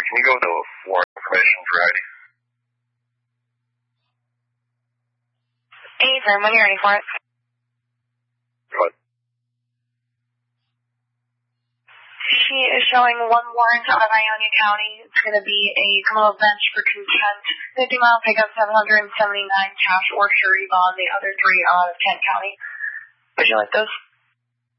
Can you go to warrant information for Heidi? Anytime, when you're ready for it. What? She is showing one warrant out of Ionia County. It's going to be a criminal bench for contempt, 50-mile pickup, 779 cash or surety bond, the other 3 out of Kent County. Would you like those?